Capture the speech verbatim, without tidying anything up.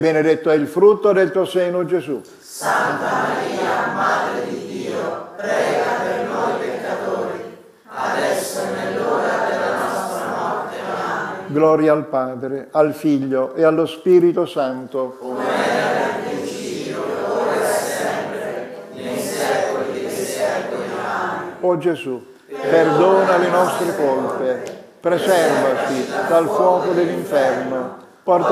Benedetto è il frutto del tuo seno, Gesù. Santa Maria, Madre di Dio, prega per noi peccatori, adesso e nell'ora della nostra morte. Amen. Gloria al Padre, al Figlio e allo Spirito Santo. Come era nel principio, ora e sempre, nei secoli dei secoli. Amen. O Gesù, perdona le nostre colpe, preservaci dal fuoco dell'inferno, porta